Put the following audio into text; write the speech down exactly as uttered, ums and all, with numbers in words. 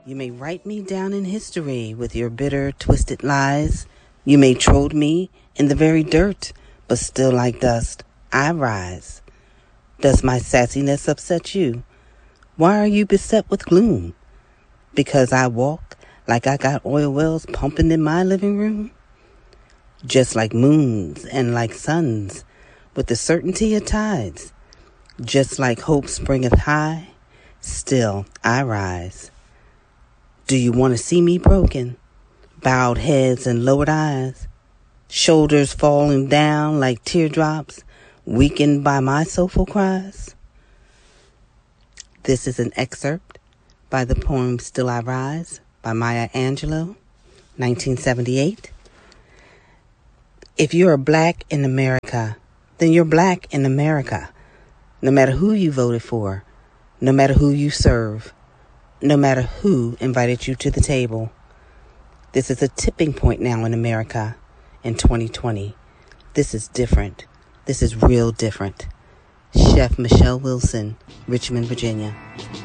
You may write me down in history with your bitter, twisted lies. You may trode me in the very dirt, but still like dust, I rise. Does my sassiness upset you? Why are you beset with gloom? Because I walk like I got oil wells pumping in my living room? Just like moons and like suns, with the certainty of tides. Just like hope springeth high, still I rise. Do you want to see me broken? Bowed heads and lowered eyes, shoulders falling down like teardrops, weakened by my soulful cries? This is an excerpt by the poem Still I Rise by Maya Angelou, nineteen seventy-eight. If you're black in America, then you're black in America. No matter who you voted for, no matter who you serve, no matter who invited you to the table. This is a tipping point now in America in twenty twenty. This is different. This is real different. Chef Michelle Wilson, Richmond, Virginia.